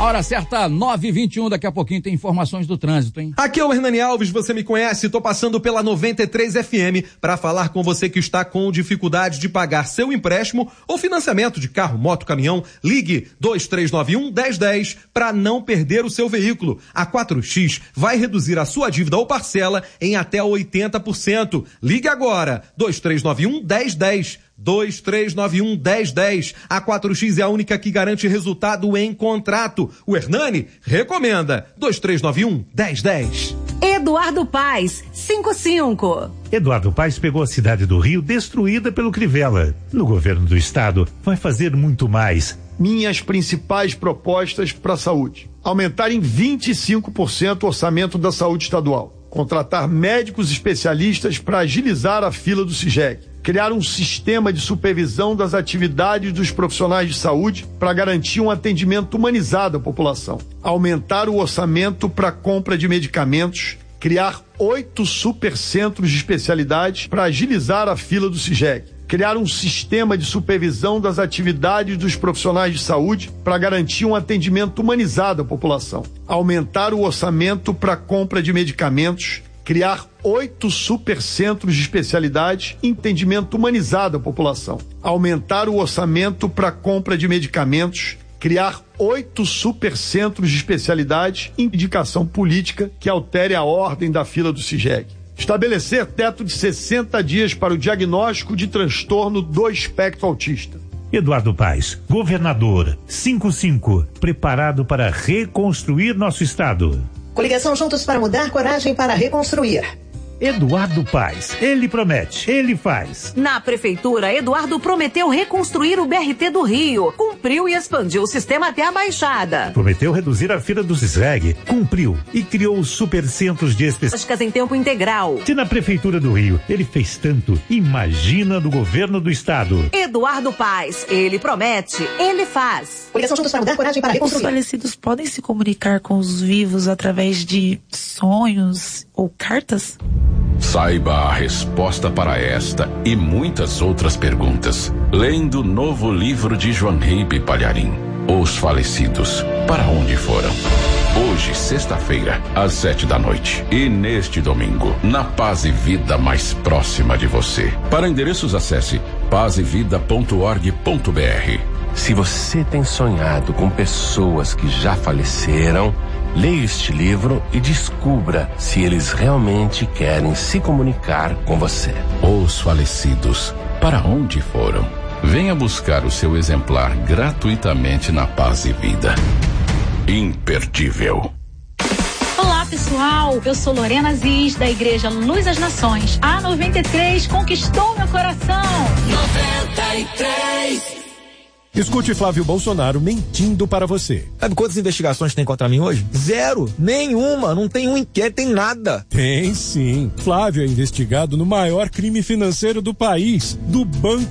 Hora certa, 9h21, daqui a pouquinho tem informações do trânsito, hein? Aqui é o Hernani Alves, você me conhece, tô passando pela 93 FM para falar com você que está com dificuldade de pagar seu empréstimo ou financiamento de carro, moto, caminhão. Ligue 2391-1010 para não perder o seu veículo. A 4X vai reduzir a sua dívida ou parcela em até 80%. Ligue agora, 2391-1010. 2391-1010. A 4X é a única que garante resultado em contrato. O Hernani recomenda. 2391-1010. Eduardo Paes, 55. Eduardo Paes pegou a cidade do Rio destruída pelo Crivella. No governo do estado, vai fazer muito mais. Minhas principais propostas para a saúde: aumentar em 25% o orçamento da saúde estadual, contratar médicos especialistas para agilizar a fila do CIGEG, criar um sistema de supervisão das atividades dos profissionais de saúde para garantir um atendimento humanizado à população, aumentar o orçamento para compra de medicamentos, criar 8 supercentros de especialidade para agilizar a fila do CIGEG, criar um sistema de supervisão das atividades dos profissionais de saúde para garantir um atendimento humanizado à população, aumentar o orçamento para compra de medicamentos, criar 8 supercentros de especialidade em atendimento humanizado à população, aumentar o orçamento para compra de medicamentos, criar 8 supercentros de especialidade em indicação política que altere a ordem da fila do CIGEG, estabelecer teto de 60 dias para o diagnóstico de transtorno do espectro autista. Eduardo Paes, governador, 55, preparado para reconstruir nosso estado. Coligação Juntos para Mudar, coragem para reconstruir. Eduardo Paes, ele promete, ele faz. Na prefeitura, Eduardo prometeu reconstruir o BRT do Rio, cumpriu e expandiu o sistema até a Baixada. Prometeu reduzir a fila do CISREG, cumpriu e criou os supercentros de especialistas em tempo integral. Se na prefeitura do Rio ele fez tanto, imagina no governo do estado. Eduardo Paes, ele promete, ele faz. Coligação Juntos para Mudar, coragem para reconstruir. Os falecidos podem se comunicar com os vivos através de sonhos ou cartas? Saiba a resposta para esta e muitas outras perguntas lendo o novo livro de Joan Ribe Palharim, Os Falecidos, para onde foram? Hoje, sexta-feira, às 7h. E neste domingo, na Paz e Vida mais próxima de você. Para endereços, acesse pazevida.org.br. Se você tem sonhado com pessoas que já faleceram, leia este livro e descubra se eles realmente querem se comunicar com você. Os Falecidos, para onde foram? Venha buscar o seu exemplar gratuitamente na Paz e Vida. Imperdível. Olá, pessoal, eu sou Lorena Aziz, da Igreja Luz às Nações. A 93 conquistou meu coração. 93. Escute Flávio Bolsonaro mentindo para você. Sabe quantas investigações tem contra mim hoje? Zero. Nenhuma. Não tem um inquérito, tem nada. Tem sim. Flávio é investigado no maior crime financeiro do país, do Banco